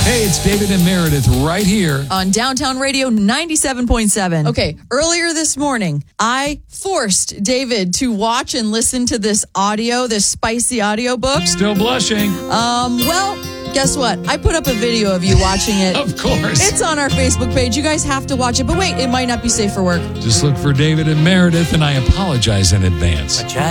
Hey, it's David and Meredith right here on Downtown Radio 97.7. Okay, earlier this morning, I forced David to watch and listen to this spicy audio book. Still blushing. Well, guess what? I put up a video of you watching it. Of course. It's on our Facebook page. You guys have to watch it. But wait, it might not be safe for work. Just look for David and Meredith, and I apologize in advance.